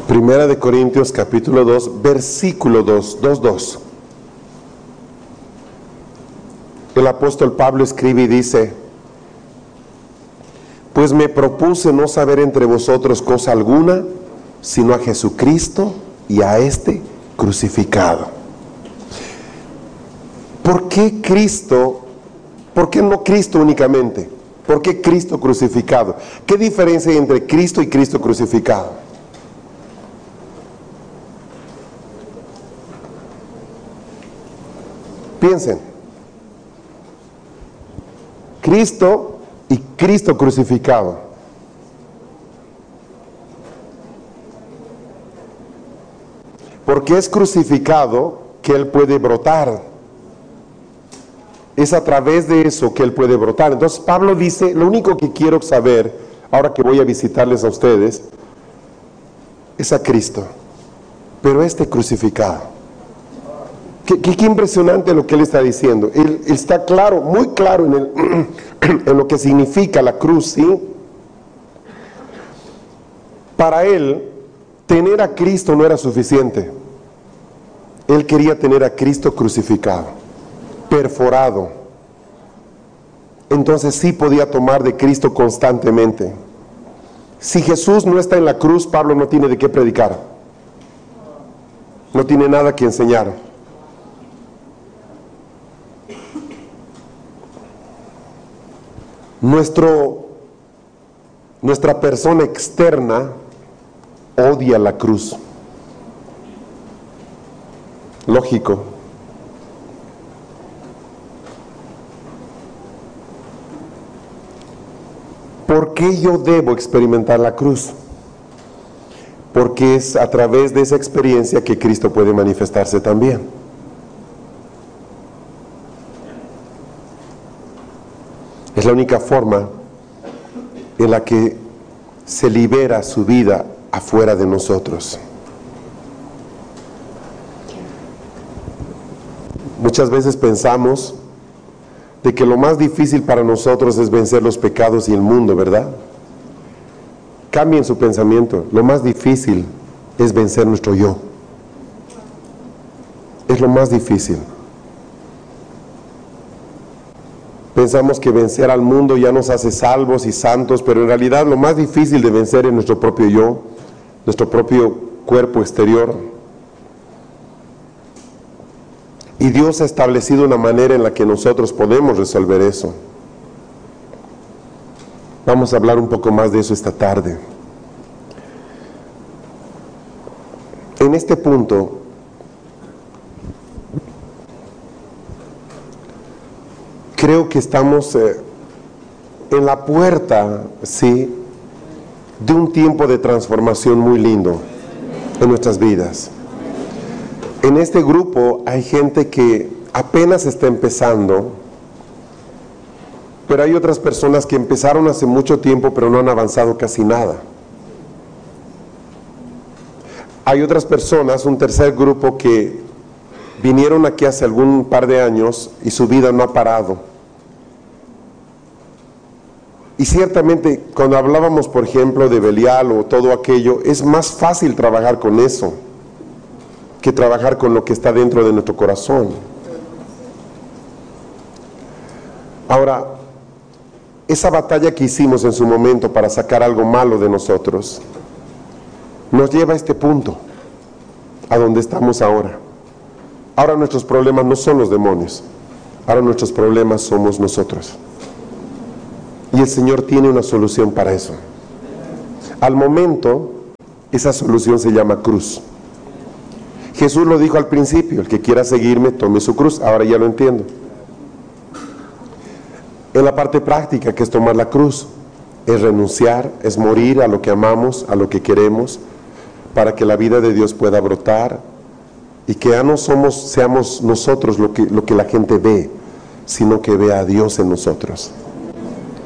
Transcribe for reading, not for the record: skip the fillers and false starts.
Primera de Corintios capítulo 2, versículo 2:2. El apóstol Pablo escribe y dice: pues me propuse no saber entre vosotros cosa alguna, sino a Jesucristo y a este crucificado. ¿Por qué Cristo? ¿Por qué no Cristo únicamente? ¿Por qué Cristo crucificado? ¿Qué diferencia hay entre Cristo y Cristo crucificado? Piensen. Cristo y Cristo crucificado. Porque es crucificado que Él puede brotar. Es a través de eso que Él puede brotar. Entonces Pablo dice, lo único que quiero saber, ahora que voy a visitarles a ustedes, es a Cristo. Pero este crucificado. Qué impresionante lo que él está diciendo. Él está claro, muy claro en lo que significa la cruz, ¿sí? Para él, tener a Cristo no era suficiente. Él quería tener a Cristo crucificado, perforado. Entonces sí podía tomar de Cristo constantemente. Si Jesús no está en la cruz, Pablo no tiene de qué predicar. No tiene nada que enseñar. Nuestra persona externa odia la cruz. Lógico. ¿Por qué yo debo experimentar la cruz? Porque es a través de esa experiencia que Cristo puede manifestarse también. Es la única forma en la que se libera su vida afuera de nosotros. Muchas veces pensamos de que lo más difícil para nosotros es vencer los pecados y el mundo, ¿verdad? Cambien su pensamiento. Lo más difícil es vencer nuestro yo. Es lo más difícil. Pensamos que vencer al mundo ya nos hace salvos y santos, pero en realidad lo más difícil de vencer es nuestro propio yo, nuestro propio cuerpo exterior. Y Dios ha establecido una manera en la que nosotros podemos resolver eso. Vamos a hablar un poco más de eso esta tarde. En este punto, creo que estamos en la puerta, sí, de un tiempo de transformación muy lindo en nuestras vidas. En este grupo hay gente que apenas está empezando, pero hay otras personas que empezaron hace mucho tiempo pero no han avanzado casi nada. Hay otras personas, un tercer grupo, que vinieron aquí hace algún par de años y su vida no ha parado. Y ciertamente cuando hablábamos, por ejemplo, de Belial o todo aquello, es más fácil trabajar con eso que trabajar con lo que está dentro de nuestro corazón. Ahora, esa batalla que hicimos en su momento para sacar algo malo de nosotros, nos lleva a este punto, a donde estamos ahora. Ahora nuestros problemas no son los demonios, ahora nuestros problemas somos nosotros. Y el Señor tiene una solución para eso. Al momento, esa solución se llama cruz. Jesús lo dijo al principio: el que quiera seguirme, tome su cruz. Ahora ya lo entiendo. En la parte práctica, que es tomar la cruz, es renunciar, es morir a lo que amamos, a lo que queremos, para que la vida de Dios pueda brotar y que ya no seamos nosotros lo que la gente ve, sino que vea a Dios en nosotros.